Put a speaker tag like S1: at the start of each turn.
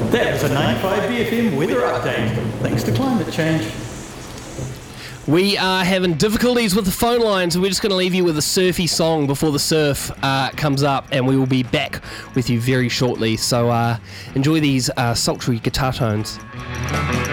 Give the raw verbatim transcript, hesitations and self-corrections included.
S1: That was a ninety-five B F M weather update. Thanks to climate change.
S2: We are having difficulties with the phone lines, so we're just going to leave you with a surfy song before the surf uh, comes up, and we will be back with you very shortly. So uh, enjoy these uh, sultry guitar tones.